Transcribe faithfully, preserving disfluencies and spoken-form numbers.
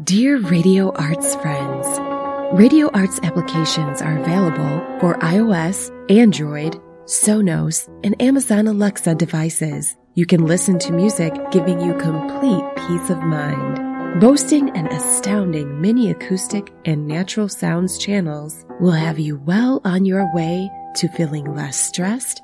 Dear Radio Arts friends, Radio Arts applications are available for iOS, Android, Sonos, and Amazon Alexa devices. You can listen to music giving you complete peace of mind. Boasting an astounding mini acoustic and natural sounds channels will have you well on your way to feeling less stressed